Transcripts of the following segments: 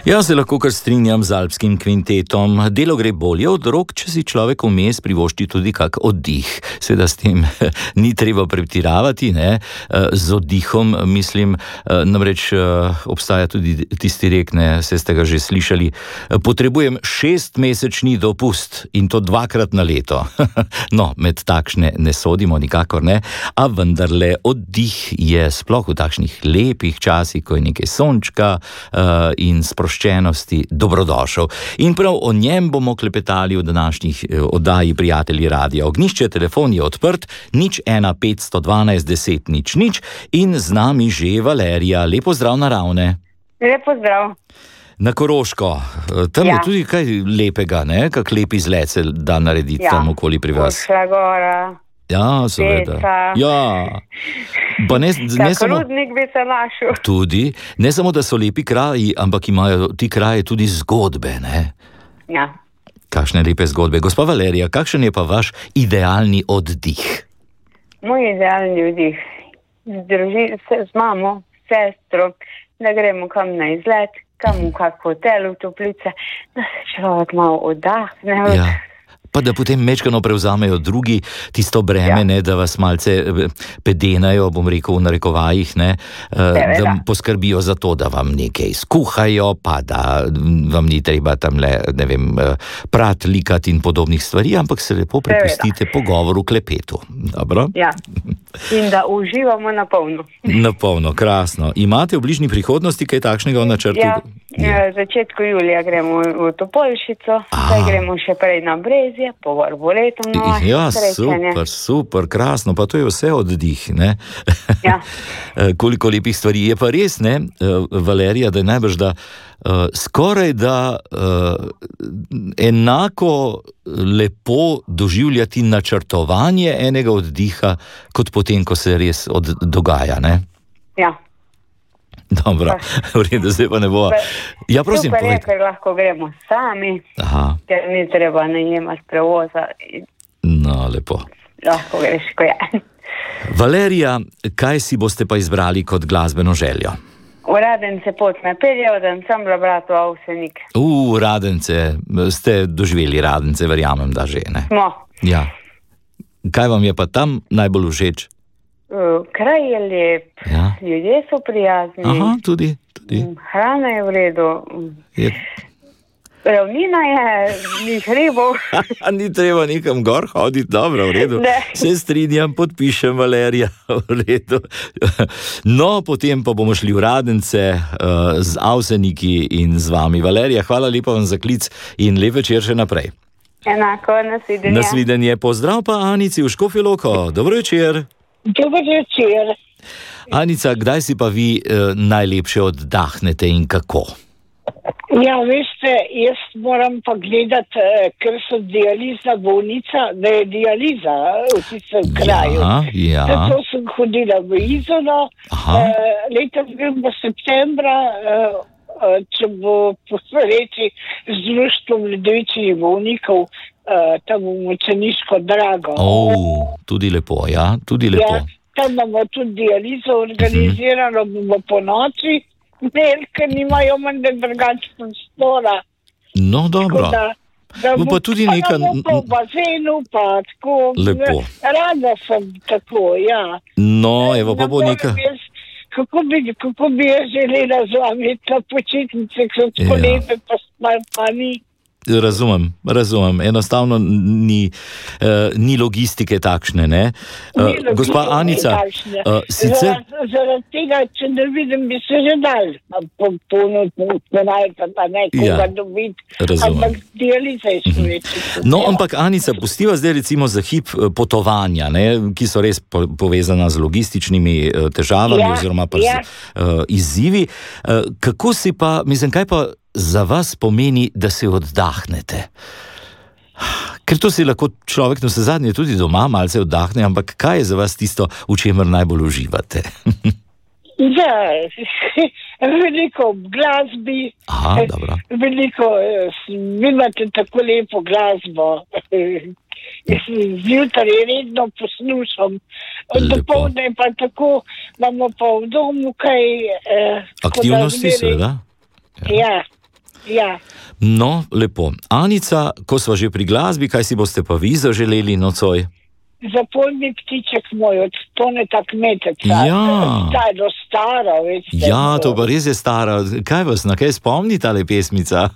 Jaz se lahko kar strinjam z alpskim kvintetom. Delo gre bolje od rok, če si človek vmes privošči tudi kak oddih. Seveda s tem ni treba pretiravati, ne? Z oddihom, mislim, namreč obstaja tudi tisti rek, ne, se ste ga že slišali, potrebujem 6-mesečni dopust in to 2-krat na leto. No, med takšne ne sodimo nikakor, ne, a vendarle oddih je sploh v takšnih lepih časih, ko je nekaj sončka in sproščenosti dobrodošel. In prav o njem bomo klepetali v današnjih oddaji Prijatelji Radia Ognjišče. Telefon je odprt 01512 10 00 in z nami že Valerija. Lepo zdrav na Ravne. Lepo zdrav. Na Koroško. Tam je tudi kaj lepega, ne? Kak lep izlet se da narediti tam okoli pri vas. Ošla gora. Ja, seveda. Ja. Pa ne samo Rudnik bi se našel. Tudi, ne samo, da so lepi kraji, ampak imajo ti kraji tudi zgodbe, ne? Ja. Kakšne lepe zgodbe. Gospa Valerija, kakšen je pa vaš idealni oddih? Moj idealni oddih z mamo, sestro, da gremo kam na izlet, kam v kak hotel, v toplice, da se človek malo oddahne. Ja. Pa da potem mečkano prevzamejo drugi tisto breme, ne, da vas malce pedenajo, bom rekel v narekovajih, ne, da poskrbijo za to, da vam nekaj skuhajo, pa da vam ni treba tamle, ne vem, prat, likat in podobnih stvari, ampak se lepo prepustite pogovoru, klepetu. Dobro? Ja. In da uživamo na polno. Na polno, krasno. Imate v bližnji prihodnosti kaj takšnega v načrtu? Ja. V začetku julija gremo v Topolšico, zdaj gremo še prej na Brezje, po Arboretum. Ja, super, krasno, pa to je vse oddih, ne? Ja. Koliko lepih stvari. Je pa res, ne, Valerija, da je najbrž, da skoraj da enako lepo doživljati načrtovanje enega oddiha, kot potem, ko se res dogaja, ne? Ja. Dobro, v redu, zdaj pa ne bo. Ja, prosim, super je, ker lahko gremo sami, ker ni treba najemati prevoza. No, lepo. Lahko greš, ko je. Valerija, kaj si boste pa izbrali kot glasbeno željo? V Radence pot me pelje od ansambla Bratov Avsenik. Radence, ste doživeli Radence, verjamem, da že, ne? Smo. Ja. Kaj vam je pa tam najbolj všeč? Kraj je lep, ljudje so prijazni. Aha, tudi. Hrana je v redu. Ravnina je, ni hribov. Ni treba nikam gor hoditi, dobro, v redu. Se strinjam, podpišem, Valerija, v redu. No, potem pa bomo šli v Radence z Avseniki in z vami. Valerija, hvala lepa vam za klic in lep večer še naprej. Enako, nasvidenje. Nasvidenje, pozdrav pa Anici v Škofjo Loko. Dobro večer. Dober večer. Anica, kdaj si pa vi najlepše oddahnete in kako? Ja, veste, jaz moram pa gledati, ker so dializa bolnica, da je dializa v tistem kraju. Ja. Zato sem hodila v Izolo, letos grem v septembra, če bo po sreči z društvom ledvičnih bolnikov, tam v Močeniško Drago. Tudi lepo, ja, tudi lepo. Ja, tam imamo tudi dializo organizirano, bomo po noči imeli, ker nimajo menda drugače prostora. No, dobro. Da pa tudi neka... po bazenu, pa tako... Lepo. Rada sem tako, ja. No, evo pa bo neka... Kako bi jaz želela z vami na počitnice, ko so tako lepe, pa ni... Razumem. Enostavno ni logistike takšne, ne? Gospa Anica, sicer... Zaradi tega, če ne vidim, bi se že dal ponajta, pa nekoga dobiti. Ampak dializa je šveči. No, ampak Anica, pustiva zdaj recimo za hip potovanja, ne? Ki so res povezana z logističnimi težavami oziroma pa z izzivi. Kako si pa, mislim, kaj pa za vas pomeni, da se oddahnete? Ker to si lahko človek na vse zadnje tudi doma malce oddahne, ampak kaj je za vas tisto, v čemer najbolj uživate? Ja, veliko glasbi. Dobro. Veliko, vi imate tako lepo glasbo. Zjutraj redno poslušam. Dopoldne pa tako, imamo pa v domu kaj... Aktivnosti, seveda. Ja. Ja. No, lepo. Anica, ko sva že pri glasbi, kaj si boste pa vi zaželeli nocoj? Zapolni ptiček moj, od Toneta Kmeteca. Ja. Stara, veste. Ja, to pa res je stara. Kaj vas, na kaj spomni tale pesmica?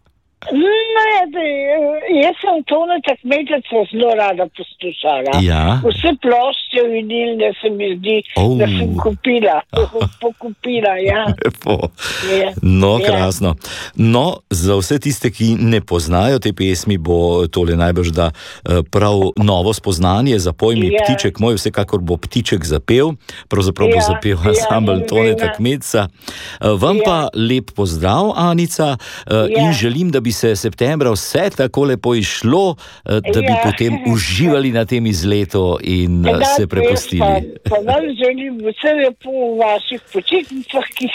Jaz sem Toneta Kmeteca zelo rada poslušala. Ja. Vse plošče vinilne se mi zdi, da sem pokupila, ja. Lepo. No, krasno. No, za vse tiste, ki ne poznajo te pesmi, bo tole najbrž da prav novo spoznanje. Zapoj mi ptiček moj, vsekakor bo ptiček zapel, pravzaprav bo zapel ansambel Toneta Kmeteca. Vam pa lep pozdrav, Anica, in želim, da bi se septembra vse tako lepo išlo, da bi potem uživali na tem izletu in se prepustili. Pa vam želim vse lepo v vaših počitnicah, ki